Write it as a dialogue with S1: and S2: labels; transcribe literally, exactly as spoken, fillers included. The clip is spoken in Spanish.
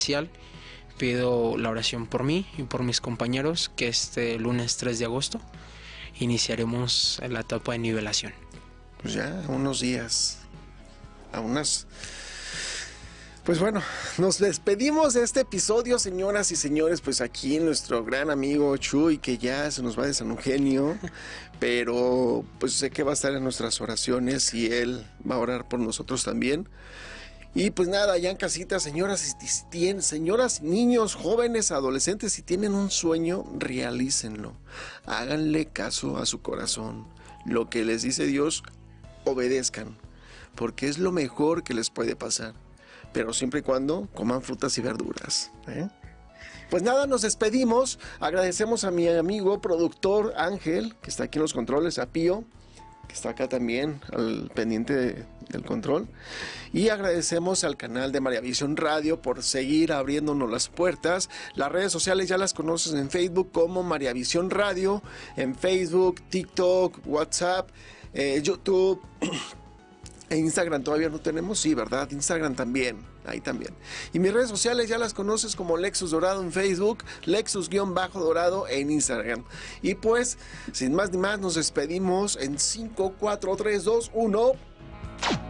S1: Pido la oración por mí y por mis compañeros, que este lunes tres de agosto iniciaremos la etapa de nivelación.
S2: Pues ya, unos días, a unas... Pues bueno, nos despedimos de este episodio, señoras y señores, pues aquí nuestro gran amigo Chuy, que ya se nos va de San Eugenio, pero pues sé que va a estar en nuestras oraciones y él va a orar por nosotros también. Y pues nada, ya en casita, señoras, si tienen, señoras, niños, jóvenes, adolescentes, si tienen un sueño, realícenlo. Háganle caso a su corazón. Lo que les dice Dios, obedezcan, porque es lo mejor que les puede pasar. Pero siempre y cuando coman frutas y verduras, ¿eh? Pues nada, nos despedimos. Agradecemos a mi amigo productor Ángel, que está aquí en los controles, a Pío, que está acá también al pendiente de, del control, y agradecemos al canal de Mariavisión Radio por seguir abriéndonos las puertas. Las redes sociales ya las conoces en Facebook como Mariavisión Radio, en Facebook, TikTok, WhatsApp, eh, YouTube. E Instagram todavía no tenemos, sí, ¿verdad? Instagram también, ahí también. Y mis redes sociales ya las conoces como Lexus Dorado en Facebook, Lexus-Dorado en Instagram. Y pues, sin más ni más, nos despedimos en cinco, cuatro, tres, dos, uno...